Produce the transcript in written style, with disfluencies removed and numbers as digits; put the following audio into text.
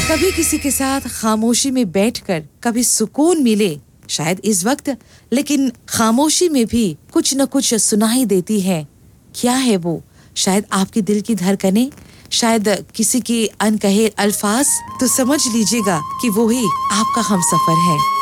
कभी किसी के साथ खामोशी में बैठकर कभी सुकून मिले, शायद इस वक्त, लेकिन खामोशी में भी कुछ न कुछ सुनाई देती है। क्या है वो? शायद आपके दिल की धड़कनें, शायद किसी के अनकहे अल्फाज। तो समझ लीजिएगा कि वो ही आपका हमसफर है।